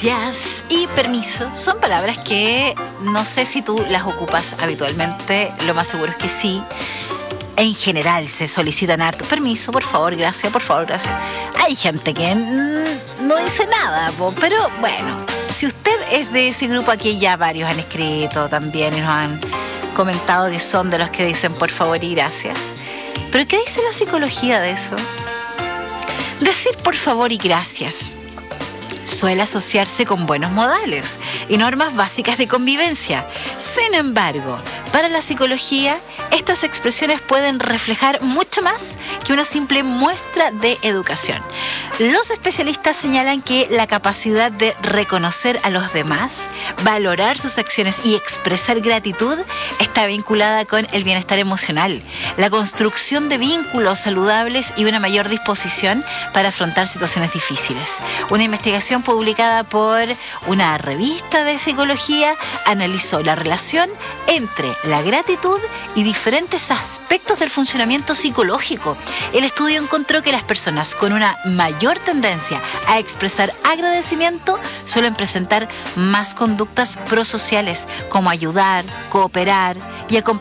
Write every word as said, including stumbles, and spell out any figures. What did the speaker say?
gracias y permiso son palabras que no sé si tú las ocupas habitualmente, lo más seguro es que sí. En general se solicitan harto permiso, por favor, gracias, por favor, gracias. Hay gente que mm, no dice nada, po, pero bueno, si usted es de ese grupo, aquí ya varios han escrito también y nos han comentado que son de los que dicen por favor y gracias. ¿Pero qué dice la psicología de eso? Decir por favor y gracias suele asociarse con buenos modales y normas básicas de convivencia. Sin embargo, para la psicología, estas expresiones pueden reflejar mucho más que una simple muestra de educación. Los especialistas señalan que la capacidad de reconocer a los demás, valorar sus acciones y expresar gratitud está vinculada con el bienestar emocional, la construcción de vínculos saludables y una mayor disposición para afrontar situaciones difíciles. Una investigación publicada por una revista de psicología analizó la relación entre la gratitud y diferentes aspectos del funcionamiento psicológico. El estudio encontró que las personas con una mayor tendencia a expresar agradecimiento suelen presentar más conductas prosociales como ayudar, cooperar y acompañar